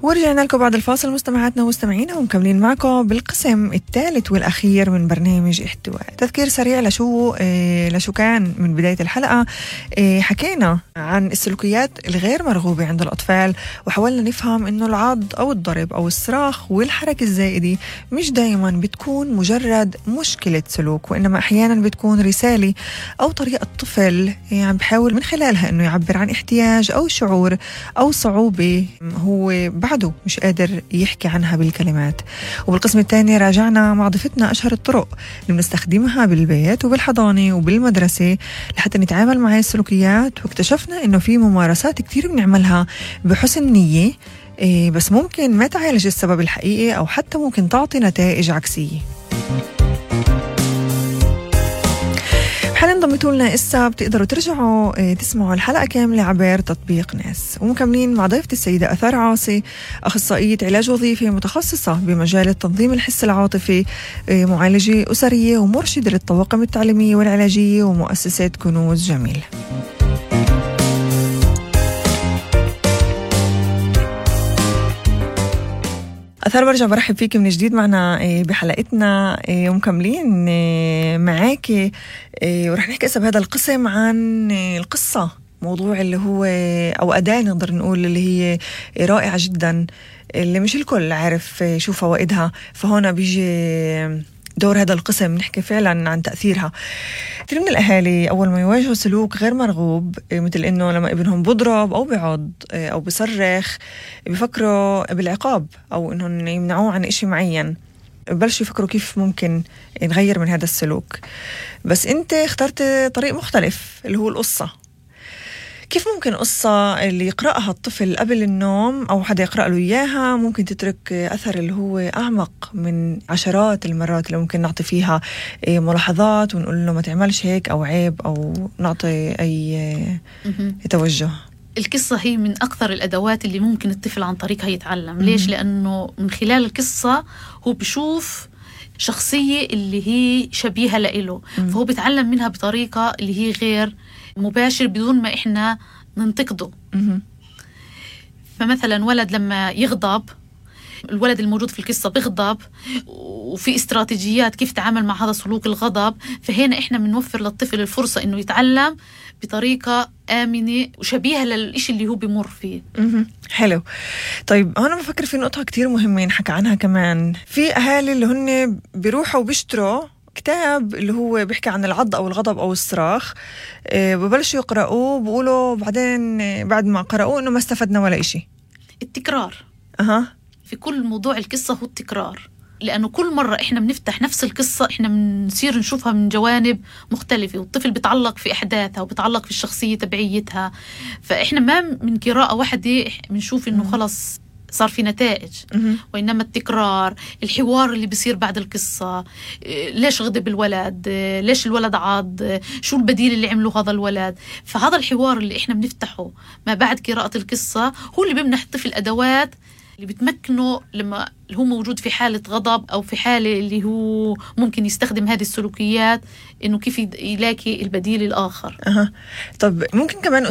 ورجعنا لكم بعد الفاصل مستمعاتنا ومستمعينا ومكملين معكم بالقسم الثالث والأخير من برنامج احتواء. تذكير سريع لشو كان من بداية الحلقة. حكينا عن السلوكيات الغير مرغوبة عند الأطفال، وحاولنا نفهم إنه العض أو الضرب أو الصراخ والحركة الزائدة مش دايما بتكون مجرد مشكلة سلوك، وإنما أحيانا بتكون رسالة أو طريقة طفل يعني بحاول من خلالها إنه يعبر عن احتياج أو شعور أو صعوبة هو بعده مش قادر يحكي عنها بالكلمات. وبالقسم الثاني راجعنا مع ضيفتنا أشهر الطرق اللي بنستخدمها بالبيت وبالحضانة وبالمدرسة لحتى نتعامل مع هاي السلوكيات، واكتشفنا إنه في ممارسات كتير بنعملها بحسن نية بس ممكن ما تعالج السبب الحقيقي أو حتى ممكن تعطي نتائج عكسية. حاليا انضميتوا لنا إسا بتقدروا ترجعوا تسمعوا الحلقة كاملة عبر تطبيق ناس. ومكملين مع ضيفتي السيدة أثار عاصي، أخصائية علاج وظيفي متخصصة بمجال التنظيم الحس العاطفي، معالجة أسرية ومرشدة للطواقم التعليمية والعلاجية ومؤسسة كنوز جميل. أثار برجع برحب فيك من جديد معنا بحلقتنا ومكملين معاك، ورح نحكي بهذا القسم عن القصة، موضوع اللي هو أو أداة نقدر نقول اللي هي رائعة جدا اللي مش الكل عارف شو فوائدها. فهنا بيجي دور هذا القسم نحكي فعلا عن تأثيرها. كثير من الأهالي أول ما يواجهوا سلوك غير مرغوب مثل إنه لما ابنهم بضرب أو بيعض أو بيصرخ بيفكروا بالعقاب أو إنهم يمنعوه عن إشي معين، بلشوا يفكروا كيف ممكن نغير من هذا السلوك. بس أنت اخترت طريق مختلف اللي هو القصة. كيف ممكن قصة اللي يقرأها الطفل قبل النوم أو حدا يقرأ له إياها ممكن تترك أثر اللي هو أعمق من عشرات المرات اللي ممكن نعطي فيها ملاحظات ونقول له ما تعملش هيك أو عيب أو نعطي أي توجه؟ القصة هي من أكثر الأدوات اللي ممكن الطفل عن طريقها يتعلم. ليش؟ لأنه من خلال القصة هو بيشوف شخصية اللي هي شبيهة لإله، فهو بيتعلم منها بطريقة اللي هي غير مباشر بدون ما إحنا ننتقده. فمثلا ولد لما يغضب، الولد الموجود في القصة بيغضب وفي استراتيجيات كيف تعامل مع هذا سلوك الغضب، فهنا إحنا بنوفر للطفل الفرصة إنه يتعلم بطريقة آمنة وشبيهة للإشي اللي هو بيمر فيه. حلو. طيب أنا بفكر في نقطة كتير مهمة نحكي عنها كمان. في أهالي اللي هن بيروحوا وبيشتروا كتاب اللي هو بيحكي عن العض أو الغضب أو الصراخ، ببلشوا يقرأوه بقولوا بعدين بعد ما قرأوه إنه ما استفدنا ولا إشي. التكرار في كل موضوع القصة هو التكرار، لأنه كل مرة إحنا بنفتح نفس القصة إحنا بنصير نشوفها من جوانب مختلفة، والطفل بيتعلق في أحداثها وبيتعلق في الشخصية تبعيتها. فإحنا ما من قراءة واحدة بنشوف إنه خلص صار في نتائج، وإنما التكرار، الحوار اللي بيصير بعد القصة، ليش غضب الولد، ليش الولد عض، شو البديل اللي عمله هذا الولد. فهذا الحوار اللي إحنا بنفتحه ما بعد قراءة القصة هو اللي بيمنح الطفل أدوات اللي بتمكنه لما هو موجود في حالة غضب أو في حالة اللي هو ممكن يستخدم هذه السلوكيات إنه كيف يلاقي البديل الآخر. طب ممكن كمان